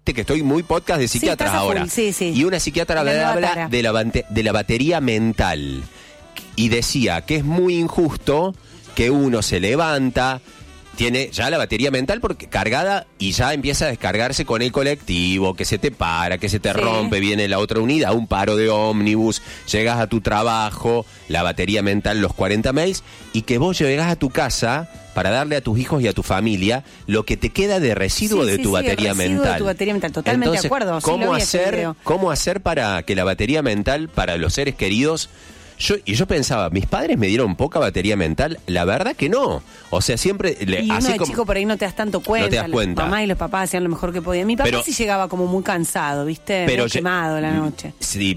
viste que estoy muy podcast de psiquiatras ahora. Sí. Y una psiquiatra habla de la batería mental. Y decía que es muy injusto que uno se levanta, tiene ya la batería mental porque cargada y ya empieza a descargarse con el colectivo, que se te para, que se te rompe, viene la otra unidad, un paro de ómnibus, llegas a tu trabajo, la batería mental, los 40 mails, y que vos llegas a tu casa para darle a tus hijos y a tu familia lo que te queda de residuo de tu batería mental. De tu batería mental, totalmente. Entonces, de acuerdo. ¿Cómo hacer para que la batería mental para los seres queridos... Yo pensaba, mis padres me dieron poca batería mental, la verdad que no. O sea, siempre... Y uno de chico por ahí no te das tanto cuenta. No te das cuenta. Los mamás y los papás hacían lo mejor que podían. Mi papá sí llegaba como muy cansado, ¿viste? Muy quemado la noche.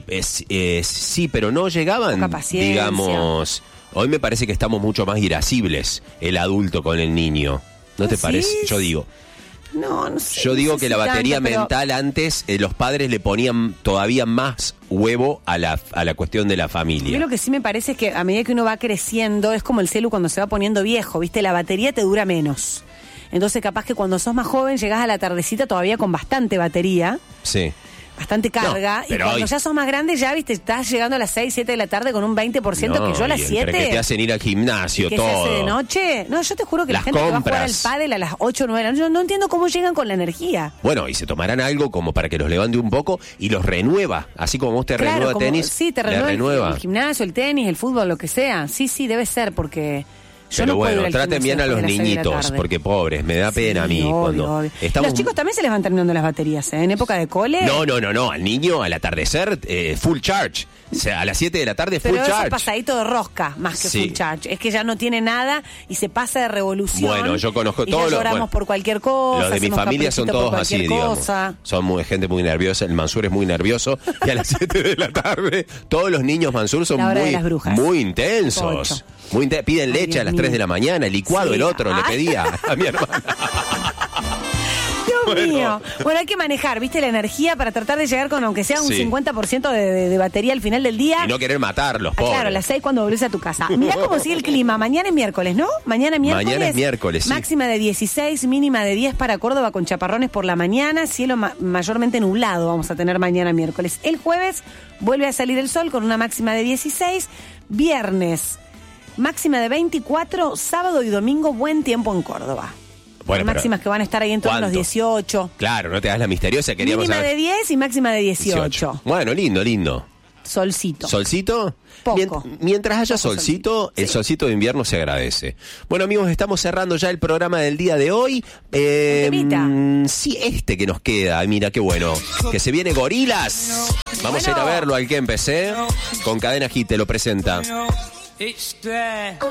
Sí, pero no llegaban, poca paciencia. Digamos... Hoy me parece que estamos mucho más irascibles, el adulto con el niño. ¿No te parece? Yo digo... No sé. Yo digo que la batería mental antes, los padres le ponían todavía más huevo a la cuestión de la familia. Yo lo que sí me parece es que a medida que uno va creciendo, es como el celu cuando se va poniendo viejo, ¿viste? La batería te dura menos. Entonces capaz que cuando sos más joven llegás a la tardecita todavía con bastante batería. Sí. Bastante carga, y cuando ya sos más grande ya, viste, estás llegando a las 6, 7 de la tarde con un 20%, que yo a las 7... que te hacen ir al gimnasio, todo. ¿Qué se hace de noche? No, yo te juro que la gente que va a jugar al pádel a las 8 o 9 de la noche, yo no entiendo cómo llegan con la energía. Bueno, y se tomarán algo como para que los levante un poco y los renueva, así como vos te renueva tenis. Sí, te renueva el gimnasio, el tenis, el fútbol, lo que sea. Sí, debe ser, porque... Pero bueno, traten bien a los niñitos, porque pobres, me da pena a mí. Cuando los chicos también se les van terminando las baterías, ¿eh? En época de cole. No, al niño al atardecer, full charge. O sea, a las 7 de la tarde, full charge. Pero es pasadito de rosca, más que full charge. Es que ya no tiene nada y se pasa de revolución. Bueno, yo conozco todos los... lloramos por cualquier cosa. Los de mi familia son todos así, digamos. Son gente muy nerviosa, el Mansur es muy nervioso. Y a las 7 de la tarde, todos los niños Mansur son muy intensos. Piden leche a las 3 de la mañana, el licuado, el otro le pedía a mi hermana. Dios mío. Bueno, hay que manejar, ¿viste? La energía para tratar de llegar con, aunque sea un 50% de batería al final del día. Y no querer matarlos, pobres. Claro, a las 6 cuando volvés a tu casa. Mirá cómo sigue el clima. Mañana es miércoles, ¿no? Mañana es miércoles, sí. Máxima de 16, mínima de 10 para Córdoba con chaparrones por la mañana. Cielo mayormente nublado vamos a tener mañana miércoles. El jueves vuelve a salir el sol con una máxima de 16. Viernes, máxima de 24, sábado y domingo, buen tiempo en Córdoba. Bueno, máximas que van a estar ahí en torno a los 18. Claro, no te das la misteriosa. Queríamos mínima de 10 y máxima de 18. Bueno, lindo. Solcito. ¿Solcito? Poco. Mientras haya solcito, el solcito de invierno se agradece. Bueno, amigos, estamos cerrando ya el programa del día de hoy. Sí, que nos queda. Mira, qué bueno. Que se viene Gorilas. Vamos a ir a verlo al que empecé. Con Cadena Hit te lo presenta.